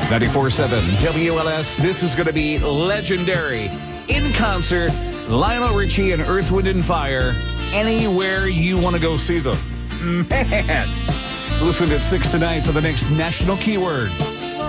94.7 WLS. This is going to be legendary. In concert, Lionel Richie and Earth, Wind & Fire. Anywhere you want to go see them. Man. Listen at 6 tonight for the next national keyword.